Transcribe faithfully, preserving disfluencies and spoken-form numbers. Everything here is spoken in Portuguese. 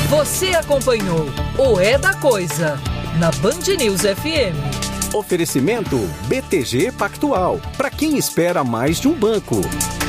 Você acompanhou o É da Coisa na Band News F M. Oferecimento B T G Pactual. Para quem espera mais de um banco.